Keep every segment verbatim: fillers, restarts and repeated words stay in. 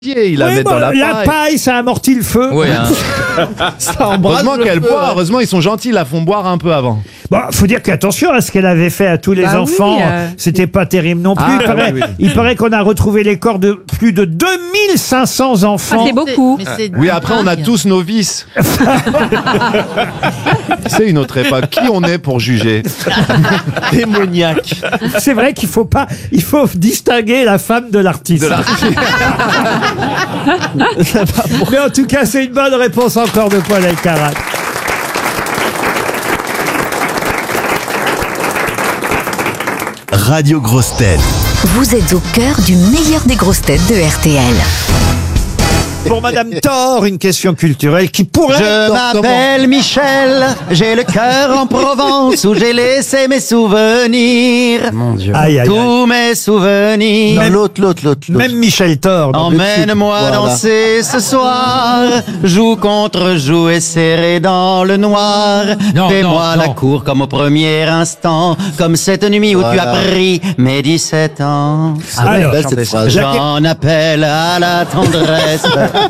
Ils la Oui, mettent bon, dans la paille. la paille, ça amortit le feu. Oui, hein. Ça embrasse Heureusement le qu'elle feu, boit, hein. heureusement ils sont gentils, ils la font boire un peu avant. Bon, faut dire qu'attention à ce qu'elle avait fait à tous les Bah enfants. oui, euh, C'était pas terrible non plus. Ah, il paraît, oui, oui. il paraît qu'on a retrouvé les corps de plus de deux mille cinq cents Ah, enfants. c'est beaucoup. Mais c'est Oui, après on a dingue. tous nos vices. C'est une autre époque. Qui on est pour juger? Démoniaque. C'est vrai qu'il faut pas, il faut distinguer la femme de l'artiste. De la- Mais en tout cas, c'est une bonne réponse encore de Paul Elkarat. Radio Grosses Têtes. Vous êtes au cœur du meilleur des grosses têtes de R T L. Pour Madame Thor, une question culturelle qui pourrait... Je m'appelle Michel, j'ai le cœur en Provence où j'ai laissé mes souvenirs. Mon Dieu. Aïe, aïe, aïe. Tous mes souvenirs. Même- l'autre, l'autre, l'autre. Même Michel Thor. dans le Emmène-moi film. Voilà. danser ce soir, joue contre joue et serré dans le noir. Non, Fais-moi non, la non. cour comme au premier instant, comme cette nuit où tu as pris mes dix-sept ans. Alors, J'en appelle à la tendresse,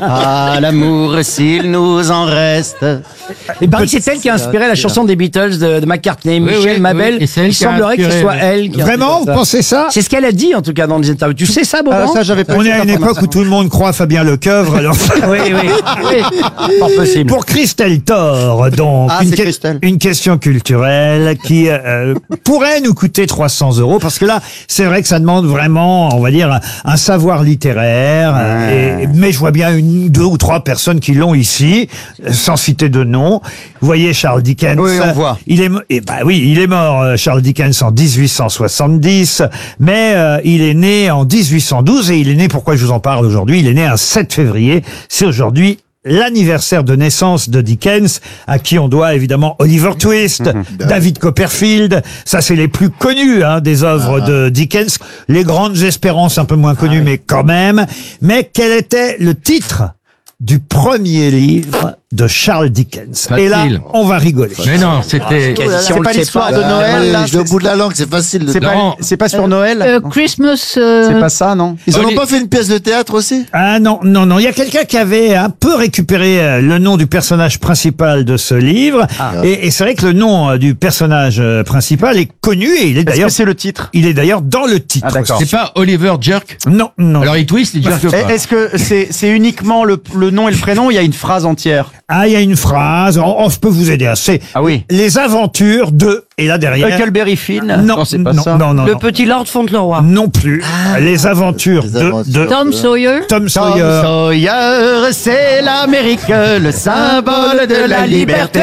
à l'amour s'il nous en reste. Et pareil, c'est elle qui a inspiré la chanson des Beatles de, de McCartney, Oui, Michel oui, Mabel. oui, et c'est elle Il qui a semblerait que ce inspiré, soit oui. elle qui a Vraiment, vous fait ça. pensez ça? C'est ce qu'elle a dit en tout cas dans les interviews. Tu sais ça, Beaugrand? Ah, ça, j'avais pas On eu est à cette une époque où information. tout le monde croit Fabien Lecoeuvre. Alors... Oui, oui, oui. Pas possible. Pour Christelle Thor, donc, Ah, une, c'est Christelle. une question culturelle qui euh, pourrait nous coûter trois cents euros, parce que là, c'est vrai que ça demande vraiment, on va dire, un, un savoir littéraire. euh, et, mais je vois bien une, deux ou trois personnes qui l'ont ici, euh, sans citer de nom. Vous voyez Charles Dickens. Oui, on voit. Il est, mo- eh ben oui, il est mort, euh, Charles Dickens, en dix-huit cent soixante-dix, mais euh, il est né en dix-huit cent douze, et il est né, pourquoi je vous en parle aujourd'hui, il est né un sept février. C'est aujourd'hui l'anniversaire de naissance de Dickens, à qui on doit évidemment Oliver Twist, David Copperfield. Ça, c'est les plus connus hein, des œuvres de Dickens. Les Grandes Espérances, un peu moins connues, mais quand même. Mais quel était le titre du premier livre de Charles Dickens? Et là, Facile. on va rigoler. Mais non, c'était. Si on C'est le pas sait l'histoire pas. de Noël, là. J'ai au bout de la langue, c'est facile. C'est pas, Non. c'est pas sur Noël? Euh, Christmas. euh, C'est pas ça, non? Ils en ont Oli- pas fait une pièce de théâtre aussi? Ah non, non, non. Il y a quelqu'un qui avait un peu récupéré euh, le nom du personnage principal de ce livre. Et, et c'est vrai que le nom euh, du personnage euh, principal est connu et il est Est-ce d'ailleurs, que c'est le titre? il est d'ailleurs dans le titre. Ah, d'accord. C'est pas Oliver Jerk. Non, non. Alors il twist, il jerk Eh, pas. Est-ce que c'est c'est uniquement le, le nom et le prénom ou il y a une phrase entière? Ah, il y a une phrase. Oh, oh, je peux vous aider. hein. C'est Ah oui. les aventures de. Et là derrière. Huckleberry Finn? Non, c'est pas non, ça. non, non, Le non. petit Lord Fauntleroy. Non plus. Les aventures, Les de, aventures. de Tom Sawyer. Tom Tom Sawyer. Sawyer, c'est l'Amérique, le symbole de la liberté.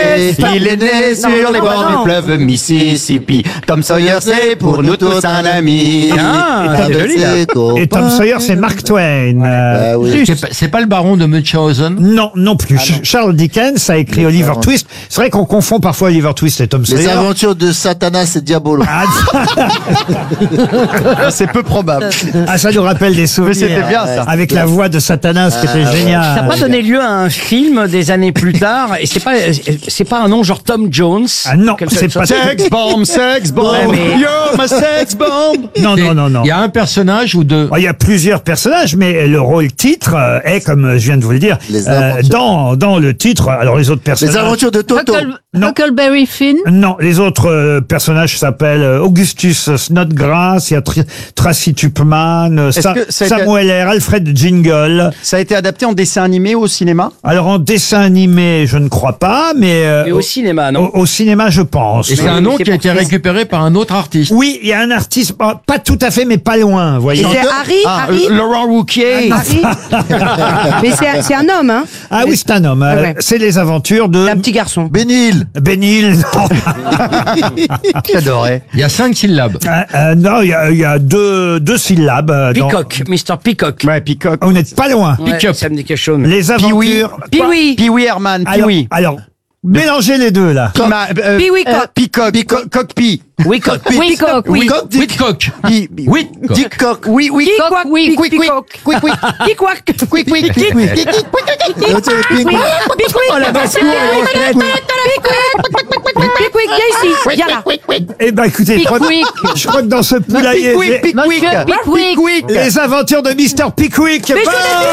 Il est né sur les bords du fleuve Mississippi. Tom Sawyer, c'est pour nous tous un ami. Ah, c'est joli là. Et Tom Sawyer, c'est Mark Twain. Euh, Ah oui. C'est pas- C'est pas le baron de Munchausen. Non, non plus. Ch- Charles Dickens a écrit Les Oliver aventures. Twist. C'est vrai qu'on confond parfois Oliver Twist et Tom Les Sawyer. aventures de Satanas et Diabolo. Ah, C'est peu probable. ah, ça nous rappelle des souvenirs. Mais c'était bien, ça. Avec la voix de Satanas qui était Ça n'a géniale. pas donné lieu à un film des années plus tard, et c'est pas, c'est pas un nom genre Tom Jones. Ah non, Quelque c'est chose- pas Sex bomb, sex bomb, Ouais, mais- you're my sex bomb. Non, non, non, non. Il y a un personnage ou deux. Oh, il y a plusieurs personnages, mais le rôle titre euh, est, comme je viens de vous le dire, Les euh, aventures. dans, dans le titre. Alors les autres Les personnages... aventures de Toto. Huckle- Non. Huckleberry Finn. Non, les autres euh, personnages s'appellent euh, Augustus Snodgrass, il y a Tr- Tracy Tupman, euh, Est-ce Sa- que ça a été- Samuel R. Alfred Jingle. Ça a été adapté en dessin animé ou au cinéma? Alors en dessin animé, je ne crois pas, mais, euh, Mais au cinéma, au, non? au cinéma, je pense. Et c'est Mais un nom c'est qui a pour été qui- récupéré par un autre artiste. Oui, il y a un artiste, pas, pas tout à fait, mais pas loin, vous voyez. Et c'est Harry, Ah, Harry, Laurent Wauquiez. Harry. Mais c'est c'est un homme, hein. Ah oui, c'est un homme. Ah euh, ouais. C'est les aventures de Un petit garçon. Bénil. Bénil. Non, J'adorais. Il y a cinq syllabes. Euh, euh, non, il y a, il y a deux, deux syllabes. euh, dans- Peacock, mister Peacock. Ouais, Peacock. Vous n'êtes pas loin. Ouais, Pick-up. ça me dit quelque chose. mais- Les Pee-wee. aventures. Pee-wee. Pee-wee Herman, Alors, Pee-wee. alors, mélangez les deux là. Pima- euh, Pee-wee euh, Cock. Peacock. Co- Cockpee. Wicock. Whitcock. Oui. Coq, Dick. Whitcock. Pi- Oui. Dick Cock. Oui, oui. Cock, Quick, oui. quick, quick, quick, quick, quick, quick, quick, quick, quick, quick, Oh, la basse-cour est retraite. quick, quick, viens ici, viens là. Eh ben, écoutez, je crois, Pickwick. je crois que dans ce poulailler, Pickwick, j'ai- Pickwick. Monsieur Pickwick. Pickwick. les aventures de mister Pickwick. Mais Bonne